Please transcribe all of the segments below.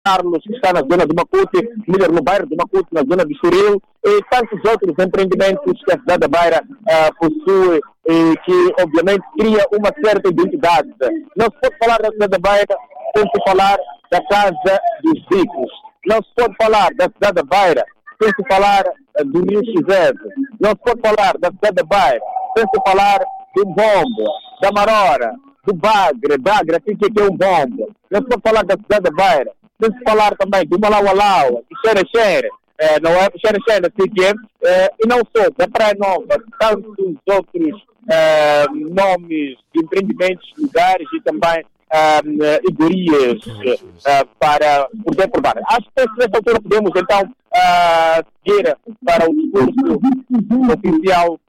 Carlos, que está na zona de Maputo, melhor no bairro de Maputo, na zona de Churil, e tantos outros empreendimentos que a cidade da Beira possui e que, obviamente, cria uma certa identidade. Não se pode falar da cidade da Beira sem se falar da Casa dos Ricos. Não se pode falar da cidade da Beira sem se falar do Rio Xizese. Não se pode falar da cidade da Beira sem se falar do Bombo, da Marora, do Bagre, assim que é um Bombo. Não se pode falar da cidade da Beira sem se falar também do Malaualau, do Xere-Xere, não é? Xere-Xere, assim que é, e não só da Praia Nova, tantos outros nomes de empreendimentos, lugares e também iguarias para poder provar. Acho que nesta altura podemos então seguir para o discurso oficial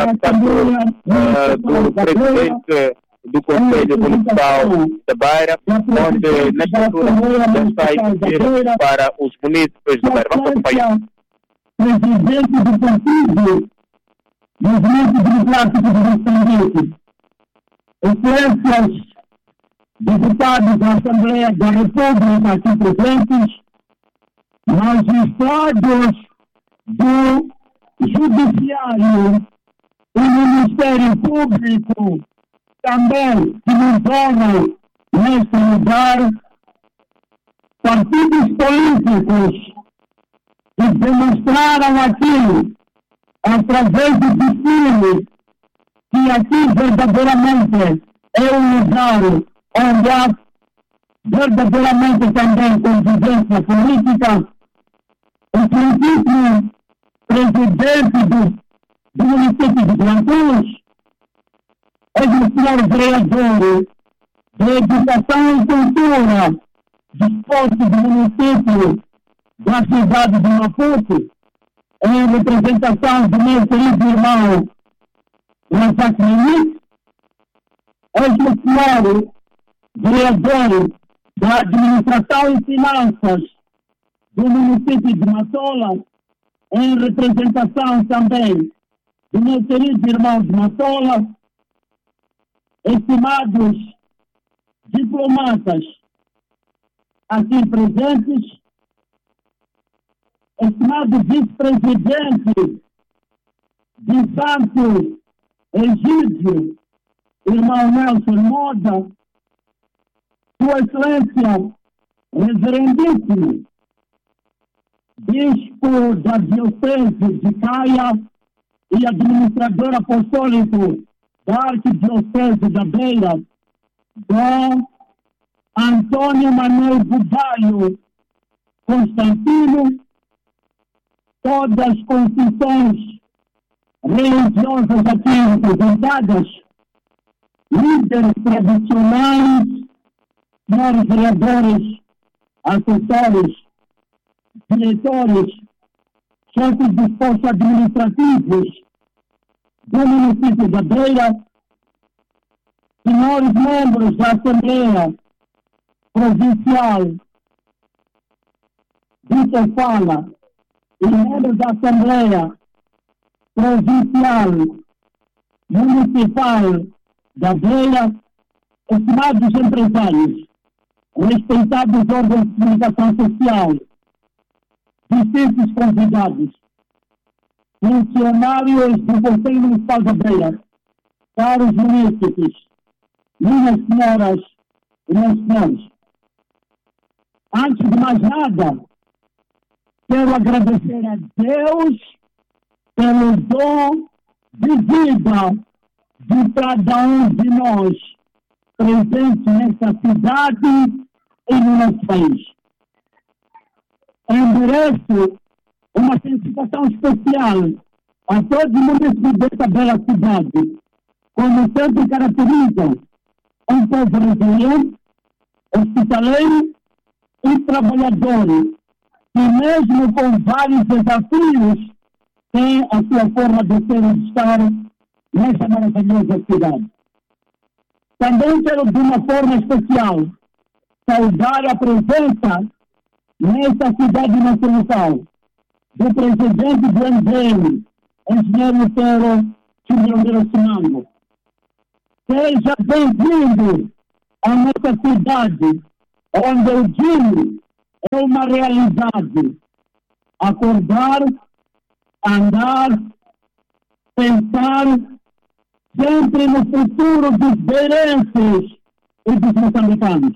do presidente do Conselho Municipal da Beira, onde nesta altura já está a seguir para os munícipes da Beira. Vamos acompanhar. Presidente do Conselho, Movimento Democrático de Moçambique, excelências, deputados da Assembleia da República aqui presentes, magistrados do Judiciário e Ministério Público também que nos honram neste lugar, partidos políticos que demonstraram aqui, através do desfile, que aqui verdadeiramente é um lugar onde há verdadeiramente também convivência política. O princípio presidente do município de Granculos é o senhor vereador de Educação e Cultura disposto do município da cidade de Maputo, em representação do meu querido irmão Razak Mendes, é o senhor vereador da Administração e Finanças do município de Matola, em representação também do meu querido irmão de Matola, estimados diplomatas aqui presentes, estimado vice-presidente de Santo Egídio, irmão Nelson Moda, Sua Excelência, Reverendíssimo, Bispo da Diocese de Caia e administrador apostólico da Arquidiocese da Beira, Dom Antônio Manuel Bugalho Constantino, todas as confissões religiosas aqui representadas, líderes tradicionais, senhores vereadores, assessores, diretores, chefes dos postos administrativos do município da Beira, senhores membros da Assembleia Provincial de Sofala e membros da Assembleia Provincial Municipal da Beira, estimados empresários, respeitados órgãos de comunicação social, distintos convidados, funcionários do Conselho Municipal da Beira, caros munícipes, minhas senhoras e meus senhores. Antes de mais nada, quero agradecer a Deus pelo dom de vida de cada um de nós presentes nesta cidade e no nosso país. Endereço uma felicitação especial a todos os municípios desta bela cidade, como sempre caracterizam um povo resiliente, hospitaleiro e trabalhador, que mesmo com vários desafios, tem a sua forma de ser e de estar nessa maravilhosa cidade. Também quero, de uma forma especial, saudar a presença nesta cidade nacional do presidente do MDM, engenheiro Lutero Chimbrondero Sinango. Seja bem-vindo à nossa cidade, onde o Jimmy é uma realidade. Acordar, andar, pensar sempre no futuro dos beirenses e dos moçambicanos.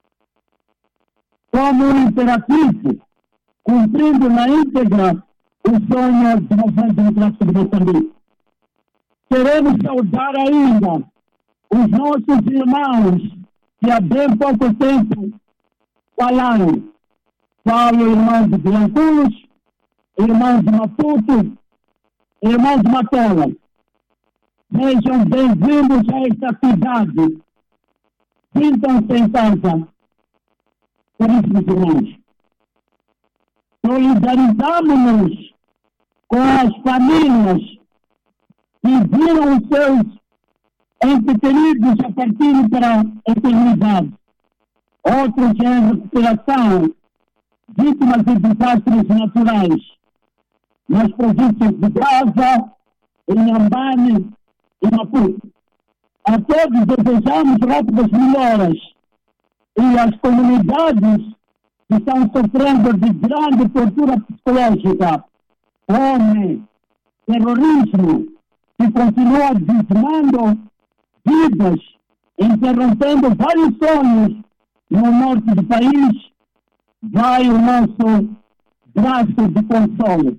Como um imperativo, cumprindo na íntegra o sonho do movimento democrático de Moçambique. Queremos saudar ainda os nossos irmãos que há bem pouco tempo falaram. Falo irmãos de Vilanculos, irmãos de Maputo, irmãos de Matola. Sejam bem-vindos a esta cidade. Sintam-se em casa. Caríssimos irmãos, solidarizamos-nos com as famílias que viram os seus entes queridos a partir para a eternidade. Outros em recuperação, vítimas de desastres naturais nas províncias de Gaza, Inhambane e Maputo. A todos desejamos rápidas melhoras e as comunidades que estão sofrendo de grande tortura psicológica, fome, terrorismo, que continua dizimando vidas, interrompendo vários sonhos no norte do país, vai o nosso braço de consolo.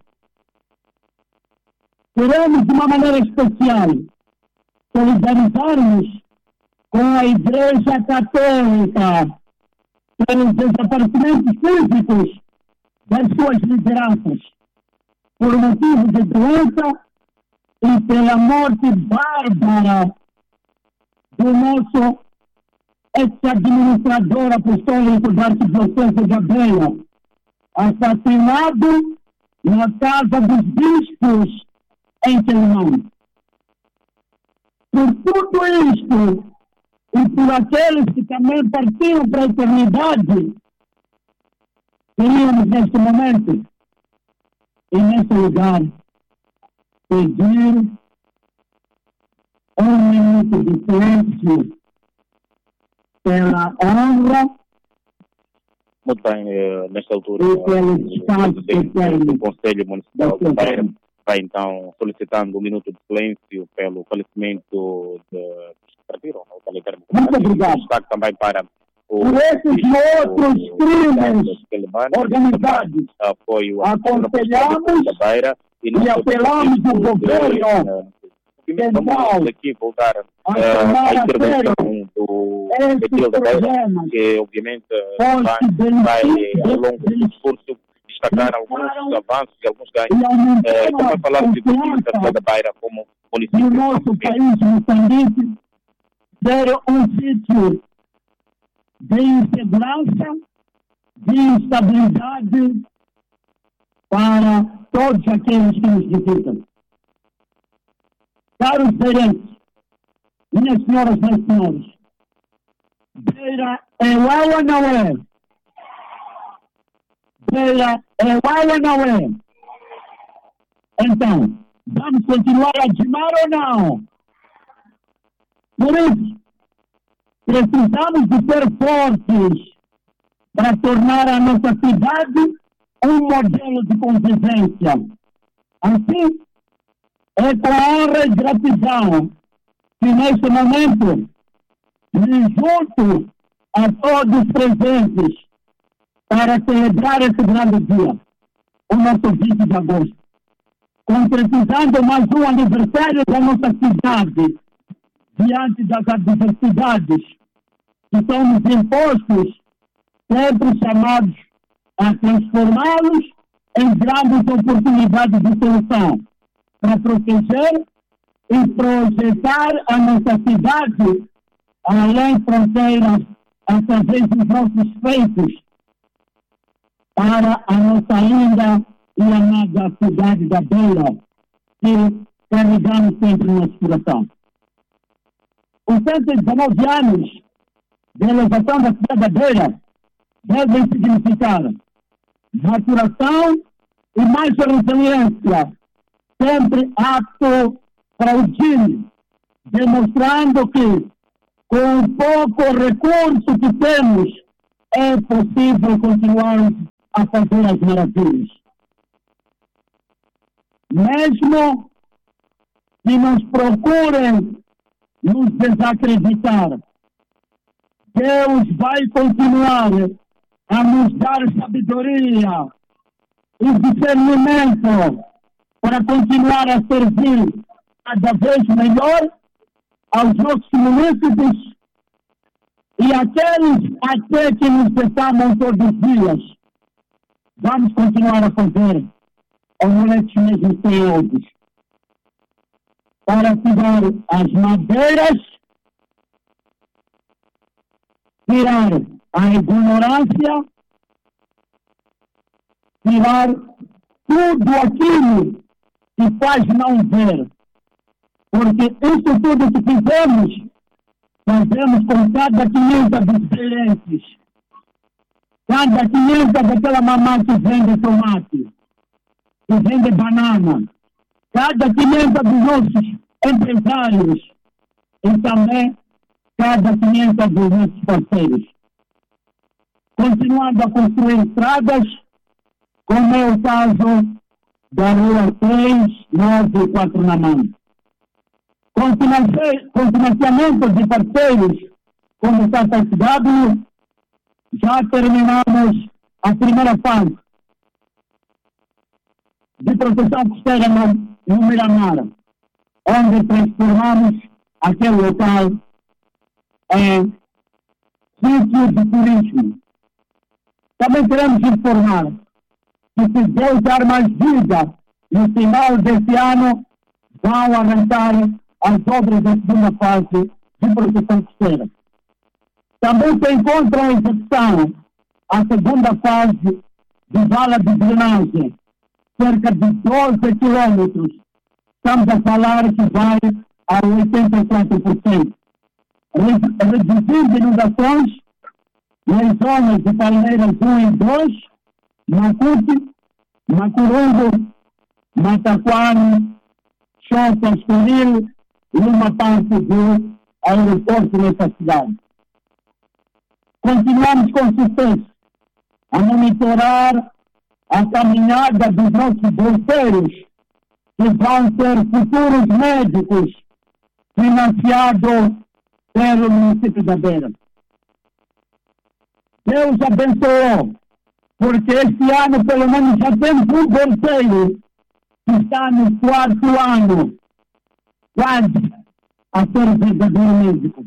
Queremos, de uma maneira especial, solidarizar-nos com a Igreja Católica pelos desaparecimentos físicos das suas lideranças, por motivo de doença e pela morte bárbara do nosso ex-administrador apostólico da Arquidiocese de Beira, assassinado na Casa dos Bispos em Quelimane. Por tudo isto, e por aqueles que também partiram para a eternidade, queríamos neste momento, e neste lugar, pedir um minuto de silêncio pela honra. Muito bem, nesta altura, e pelo descanso o Conselho Municipal de Beira vai então solicitando um minuto de silêncio pelo falecimento de Muito obrigado. Destaque também para por esses outros crimes organizados, aconselhamos e apelamos ao governo vamos aqui voltar à intervenção do Pedro da Beira, que obviamente vai ao longo do discurso destacar alguns avanços e alguns ganhos. Estamos a falar de Pedro da Beira como município. O nosso país, Moçambique, ser um sítio de insegurança, de instabilidade para todos aqueles que nos visitam. Caros beirenses, minhas senhoras e meus senhores, Beira é uau ou não é? Beira é uau ou não é? Então, vamos continuar a dizimar ou não? Por isso, precisamos de ser fortes para tornar a nossa cidade um modelo de convivência. Assim, é com honra e gratidão que, neste momento, me junto a todos presentes para celebrar esse grande dia, o nosso 20 de agosto, concretizando mais um aniversário da nossa cidade, diante das adversidades que somos impostos, sempre chamados a transformá-los em grandes oportunidades de solução, para proteger e projetar a nossa cidade além fronteiras através dos nossos feitos para a nossa linda e amada cidade da Beira, que carregamos sempre no nosso coração. Os 119 anos de elevação da cidade da Beira devem significar maturação e mais resiliência, sempre apto para o time, demonstrando que, com o pouco recurso que temos, é possível continuar a fazer as maravilhas. Mesmo que nos procurem nos desacreditar, Deus vai continuar a nos dar sabedoria e discernimento para continuar a servir cada vez melhor aos nossos munícipes e aqueles até que nos chamam todos os dias. Vamos continuar a fazer os moleques mesmo teólogos para tirar as madeiras, tirar a ignorância, tirar tudo aquilo que faz não ver. Porque isso tudo que fazemos com cada 500 diferentes. Cada 500 daquela mamã que vende tomate, que vende banana. Cada 500 dos nossos empresários. E também cada 500 dos nossos parceiros. Continuando a construir estradas, como é o caso da Rua 3, 9 e 4 na mão. Com financiamento de parceiros como o KSW, já terminamos a primeira fase de proteção costeira no Miramar, onde transformamos aquele local em sítio de turismo. Também queremos informar que, se Deus dar mais vida, no final deste ano vão arrancar as obras da segunda fase de proteção costeira. Também se encontra em execução a segunda fase de vala de drenagem, cerca de 12 quilômetros. Estamos a falar que vai a 84%. Reduzindo inundações nas zonas de Palmeiras 1 e 2, Macuti, Macurungo, Mataquane, Chota, Estoril e uma parte do aeroporto nessa cidade. Continuamos com sucesso a monitorar a caminhada dos nossos bolseiros, que vão ser futuros médicos financiados pelo município da Beira. Deus abençoou, porque este ano pelo menos já temos um bolseiro que está no 4º ano, quase a ser verdadeiro médico.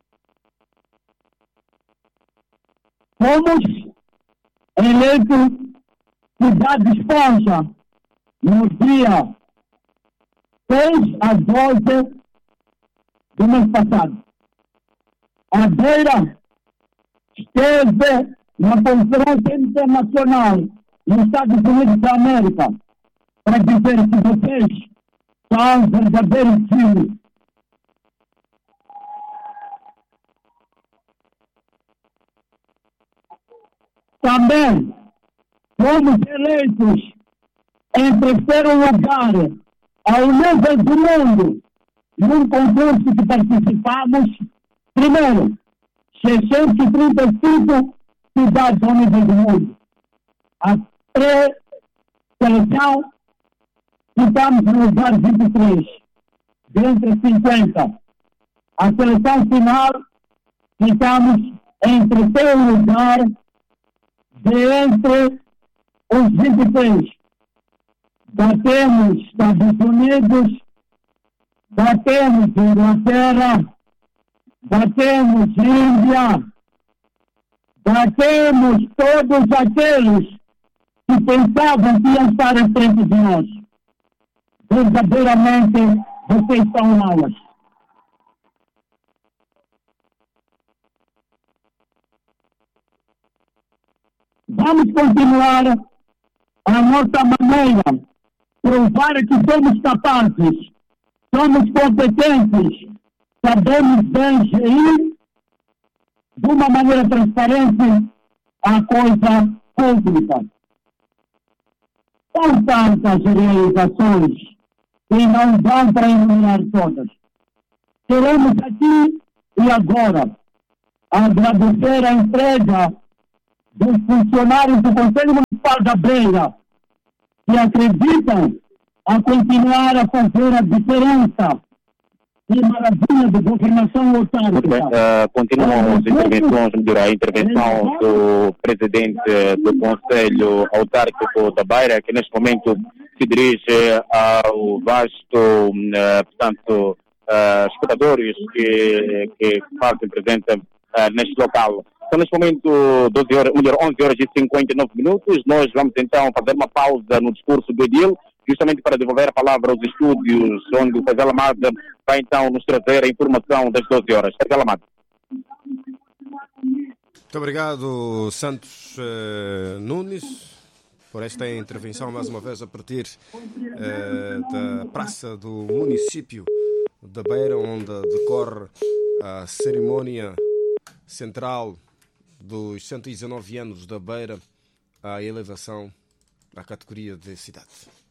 Fomos eleitos Cidade Esponja no dia 6 a 12 do mês passado. A Beira esteve na Conferência Internacional nos Estados Unidos da América para dizer que vocês são verdadeiros filhos. Também fomos eleitos em terceiro lugar ao nível do mundo num concurso que participamos. Primeiro, 635 cidades ao nível do mundo. A pré-seleção ficamos no lugar 23, dentre 50. A seleção final ficamos em terceiro lugar entre os 23. Batemos Estados Unidos, batemos Inglaterra, batemos Índia, batemos todos aqueles que pensavam que iam estar em frente de nós. Verdadeiramente, vocês são aulas. Vamos continuar a nossa maneira, provar que somos capazes, somos competentes, sabemos bem gerir de uma maneira transparente a coisa pública. São tantas realizações que não dão para enumerar todas. Queremos aqui e agora agradecer a entrega dos funcionários do Conselho Municipal da Beira que acreditam a continuar a fazer a diferença e maravilha da governação Muito bem, autárquica. continuam as intervenções, melhor, a intervenção do presidente do Conselho Autárquico da Beira, que neste momento se dirige ao vasto, portanto, espectadores que fazem presente neste local. Então, neste momento, 11 horas e 59 minutos, nós vamos então fazer uma pausa no discurso do Edil, justamente para devolver a palavra aos estúdios, onde o Faisal Ahmad vai então nos trazer a informação das 12 horas. Faisal Ahmad. Muito obrigado, Santos Nunes, por esta intervenção, mais uma vez, a partir da praça do município da Beira, onde decorre a cerimónia central dos 119 anos da Beira, à elevação à categoria de cidade.